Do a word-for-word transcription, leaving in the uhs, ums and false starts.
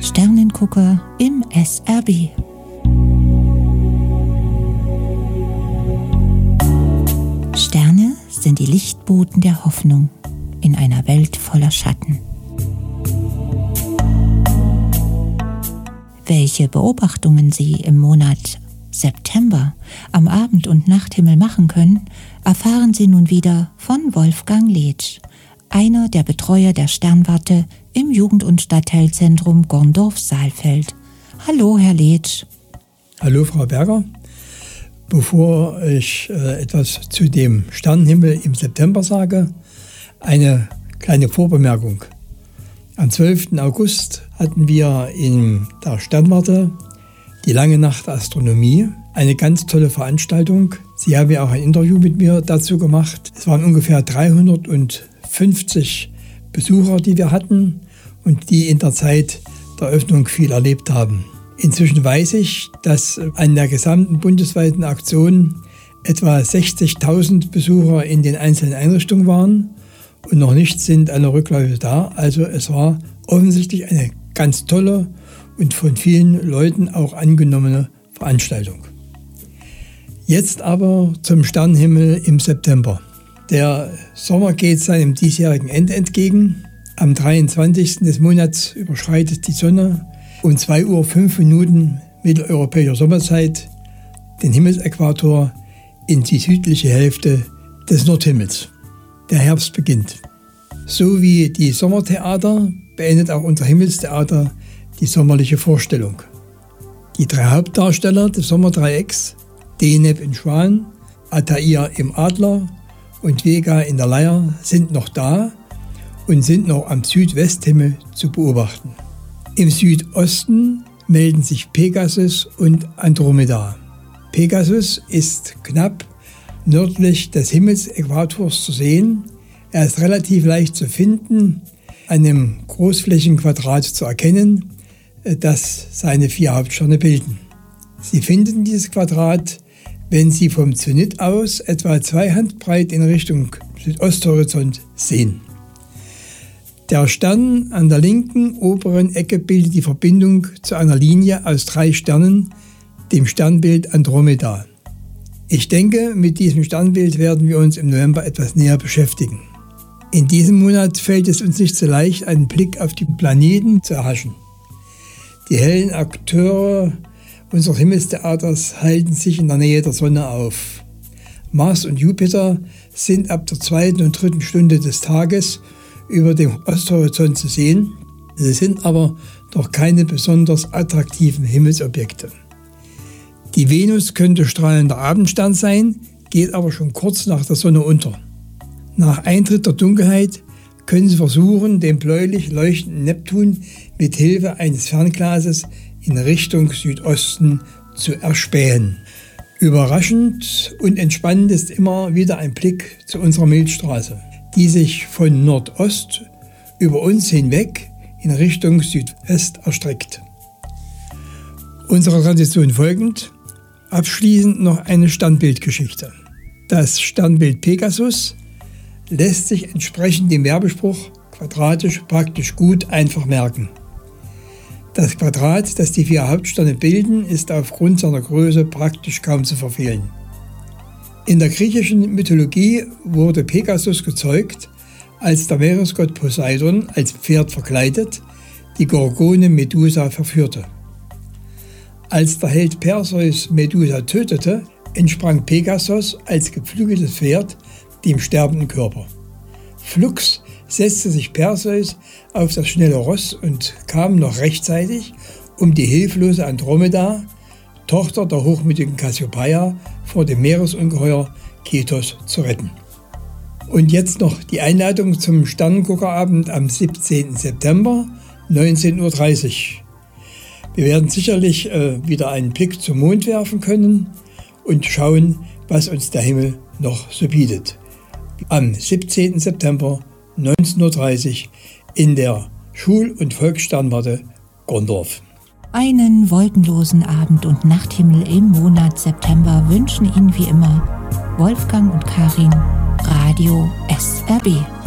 Sternengucker im S R B. Sterne sind die Lichtboten der Hoffnung in einer Welt voller Schatten. Welche Beobachtungen Sie im Monat September am Abend- und Nachthimmel machen können, erfahren Sie nun wieder von Wolfgang Letsch, einer der Betreuer der Sternwarte im Jugend- und Stadtteilzentrum Gorndorf-Saalfeld. Hallo, Herr Letsch. Hallo, Frau Berger. Bevor ich äh, etwas zu dem Sternenhimmel im September sage, eine kleine Vorbemerkung. Am zwölften August hatten wir in der Sternwarte die lange Nacht der Astronomie, eine ganz tolle Veranstaltung. Sie haben ja auch ein Interview mit mir dazu gemacht. Es waren ungefähr dreihundertfünfzig Besucher, die wir hatten und die in der Zeit der Öffnung viel erlebt haben. Inzwischen weiß ich, dass an der gesamten bundesweiten Aktion etwa sechzigtausend Besucher in den einzelnen Einrichtungen waren und noch nicht sind alle Rückläufe da. Also es war offensichtlich eine ganz tolle und von vielen Leuten auch angenommene Veranstaltung. Jetzt aber zum Sternenhimmel im September. Der Sommer geht seinem diesjährigen Ende entgegen. Am dreiundzwanzigsten des Monats überschreitet die Sonne um zwei Uhr fünf Minuten mitteleuropäischer Sommerzeit den Himmelsäquator in die südliche Hälfte des Nordhimmels. Der Herbst beginnt. So wie die Sommertheater beendet auch unser Himmelstheater die sommerliche Vorstellung. Die drei Hauptdarsteller des Sommerdreiecks, Deneb in Schwan, Altair im Adler und Vega in der Leier, sind noch da und sind noch am Südwesthimmel zu beobachten. Im Südosten melden sich Pegasus und Andromeda. Pegasus ist knapp nördlich des Himmelsäquators zu sehen. Er ist relativ leicht zu finden, an einem Großflächenquadrat zu erkennen, das seine vier Hauptsterne bilden. Sie finden dieses Quadrat, wenn Sie vom Zenit aus etwa zwei Handbreit in Richtung Südosthorizont sehen. Der Stern an der linken oberen Ecke bildet die Verbindung zu einer Linie aus drei Sternen, dem Sternbild Andromeda. Ich denke, mit diesem Sternbild werden wir uns im November etwas näher beschäftigen. In diesem Monat fällt es uns nicht so leicht, einen Blick auf die Planeten zu erhaschen. Die hellen Akteure unseres Himmelstheaters halten sich in der Nähe der Sonne auf. Mars und Jupiter sind ab der zweiten und dritten Stunde des Tages über dem Osthorizont zu sehen. Sie sind aber doch keine besonders attraktiven Himmelsobjekte. Die Venus könnte strahlender Abendstern sein, geht aber schon kurz nach der Sonne unter. Nach Eintritt der Dunkelheit können Sie versuchen, den bläulich leuchtenden Neptun mit Hilfe eines Fernglases in Richtung Südosten zu erspähen. Überraschend und entspannend ist immer wieder ein Blick zu unserer Milchstraße, die sich von Nordost über uns hinweg in Richtung Südwest erstreckt. Unserer Tradition folgend, abschließend noch eine Sternbildgeschichte. Das Sternbild Pegasus lässt sich entsprechend dem Werbespruch quadratisch praktisch gut einfach merken. Das Quadrat, das die vier Hauptsterne bilden, ist aufgrund seiner Größe praktisch kaum zu verfehlen. In der griechischen Mythologie wurde Pegasus gezeugt, als der Meeresgott Poseidon als Pferd verkleidet die Gorgone Medusa verführte. Als der Held Perseus Medusa tötete, entsprang Pegasus als geflügeltes Pferd dem sterbenden Körper. Flugs setzte sich Perseus auf das schnelle Ross und kam noch rechtzeitig, um die hilflose Andromeda, Tochter der hochmütigen Kassiopeia, vor dem Meeresungeheuer Ketos zu retten. Und jetzt noch die Einladung zum Sternenguckerabend am siebzehnten September, neunzehn Uhr dreißig. Wir werden sicherlich äh, wieder einen Blick zum Mond werfen können und schauen, was uns der Himmel noch so bietet. Am siebzehnten September, neunzehn Uhr dreißig in der Schul- und Volkssternwarte Gorndorf. Einen wolkenlosen Abend- und Nachthimmel im Monat September wünschen Ihnen wie immer Wolfgang und Karin, Radio S R B.